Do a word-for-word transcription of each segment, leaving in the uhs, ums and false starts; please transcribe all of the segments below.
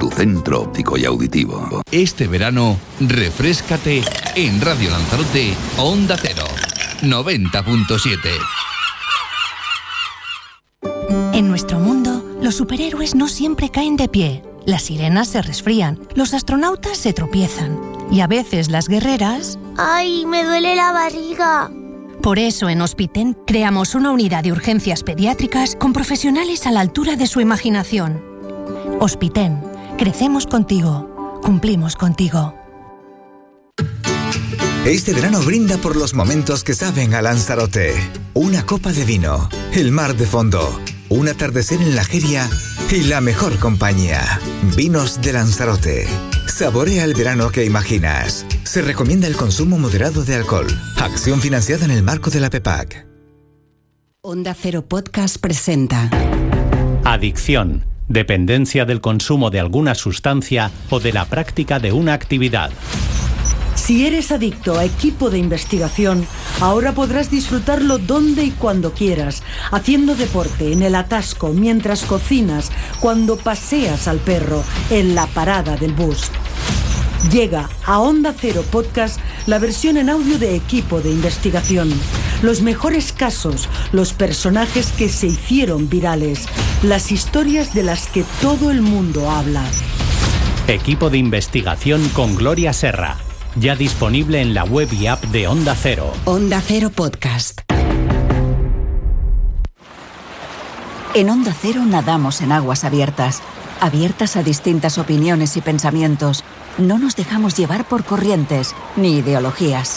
tu centro óptico y auditivo. Este verano, refréscate en Radio Lanzarote, Onda Cero, noventa punto siete. En nuestro mundo, los superhéroes no siempre caen de pie. Las sirenas se resfrían, los astronautas se tropiezan. Y a veces las guerreras... ¡Ay, me duele la barriga! Por eso en Hospiten creamos una unidad de urgencias pediátricas con profesionales a la altura de su imaginación. Hospiten, crecemos contigo, cumplimos contigo. Este verano brinda por los momentos que saben a Lanzarote. Una copa de vino, el mar de fondo, un atardecer en la Jeria y la mejor compañía. Vinos de Lanzarote. Saborea el verano que imaginas. Se recomienda el consumo moderado de alcohol. Acción financiada en el marco de la PEPAC. Onda Cero Podcast presenta Adicción, dependencia del consumo de alguna sustancia o de la práctica de una actividad. Si eres adicto a Equipo de Investigación, ahora podrás disfrutarlo donde y cuando quieras, haciendo deporte, en el atasco, mientras cocinas, cuando paseas al perro, en la parada del bus. Llega a Onda Cero Podcast la versión en audio de Equipo de Investigación. Los mejores casos, los personajes que se hicieron virales, las historias de las que todo el mundo habla. Equipo de Investigación con Gloria Serra. Ya disponible en la web y app de Onda Cero. Onda Cero Podcast. En Onda Cero nadamos en aguas abiertas, abiertas a distintas opiniones y pensamientos. No nos dejamos llevar por corrientes ni ideologías.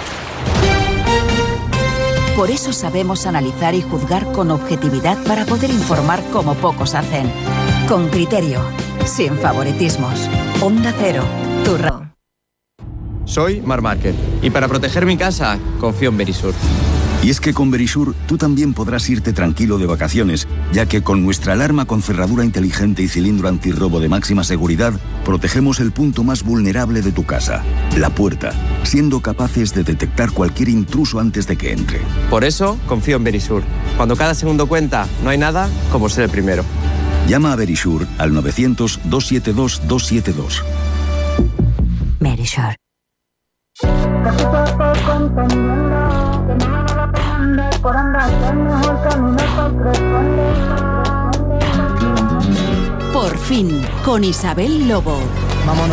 Por eso sabemos analizar y juzgar con objetividad para poder informar como pocos hacen. Con criterio, sin favoritismos. Onda Cero, tu radio. Soy Marc Márquez y para proteger mi casa confío en Verisur. Y es que con Verisur tú también podrás irte tranquilo de vacaciones, ya que con nuestra alarma con cerradura inteligente y cilindro antirrobo de máxima seguridad, protegemos el punto más vulnerable de tu casa, la puerta, siendo capaces de detectar cualquier intruso antes de que entre. Por eso confío en Verisur. Cuando cada segundo cuenta, no hay nada como ser el primero. Llama a Verisur al novecientos, doscientos setenta y dos, doscientos setenta y dos. Verisur. Por fin, con Isabel Lobo. Vámonos.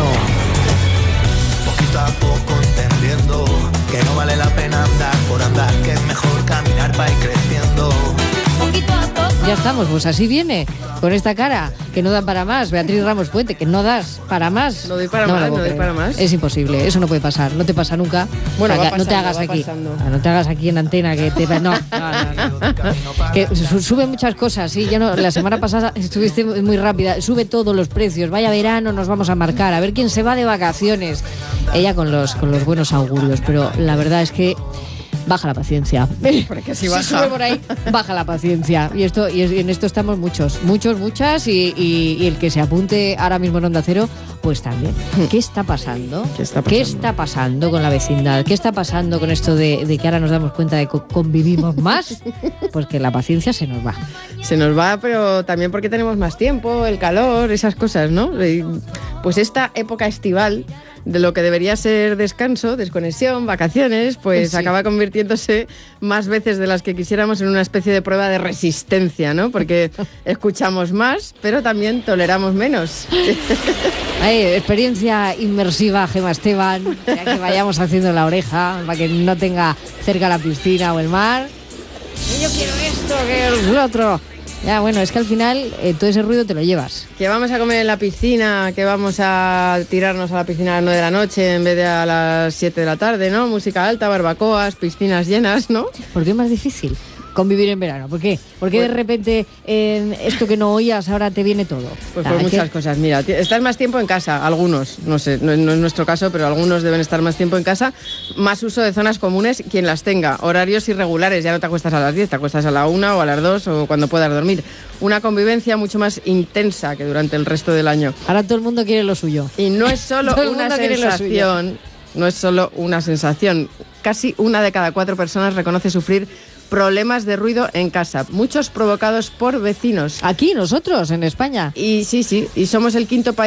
Poquito a poco entendiendo que no vale la pena andar por andar, que es mejor caminar para ir creciendo. Poquito a poco. Ya estamos, pues así viene, con esta cara, que no da para más. Beatriz Ramos Puente, que no das para más. No doy para no más, no doy para más. Es imposible, eso no puede pasar, no te pasa nunca. Bueno, o sea, va pasando, no te hagas va aquí, pasando. no te hagas aquí en antena, que te... No, no, no, no. Que sube muchas cosas, sí, yo no, la semana pasada estuviste muy rápida, sube todos los precios, vaya verano nos vamos a marcar, a ver quién se va de vacaciones. Ella con los, con los buenos augurios, pero la verdad es que baja la paciencia. Porque si baja. Si sube por ahí, baja la paciencia. Y esto y en esto estamos muchos, muchos, muchas, y, y, y el que se apunte ahora mismo en Onda Cero, pues también. ¿Qué está pasando? ¿Qué está pasando? ¿Qué está pasando con la vecindad? ¿Qué está pasando con esto de, de que ahora nos damos cuenta de que convivimos más? Pues que la paciencia se nos va. Se nos va, pero también porque tenemos más tiempo, el calor, esas cosas, ¿no? Pues esta época estival, de lo que debería ser descanso, desconexión, vacaciones, pues sí, acaba convirtiéndose más veces de las que quisiéramos en una especie de prueba de resistencia, ¿no? Porque escuchamos más, pero también toleramos menos. Ay, experiencia inmersiva, Gemma Esteban, ya que vayamos haciendo la oreja, para que no tenga cerca la piscina o el mar. Yo quiero esto, que el otro. Ya, bueno, es que al final eh, todo ese ruido te lo llevas. Que vamos a comer en la piscina, que vamos a tirarnos a la piscina a las nueve de la noche en vez de a las siete de la tarde, ¿no? Música alta, barbacoas, piscinas llenas, ¿no? ¿Por qué es más difícil convivir en verano? ¿Por qué? ¿Por qué pues, de repente eh, esto que no oías ahora te viene todo? Pues por muchas que... cosas. Mira, estás más tiempo en casa, algunos, no sé, no, no es nuestro caso, pero algunos deben estar más tiempo en casa. Más uso de zonas comunes, quien las tenga. Horarios irregulares, ya no te acuestas a las diez, te acuestas a la una o a las dos o cuando puedas dormir. Una convivencia mucho más intensa que durante el resto del año. Ahora todo el mundo quiere lo suyo. Y no es solo una sensación, no es solo una sensación. Casi una de cada cuatro personas reconoce sufrir problemas de ruido en casa, muchos provocados por vecinos. Aquí, nosotros, en España. Y sí, sí, y somos el quinto país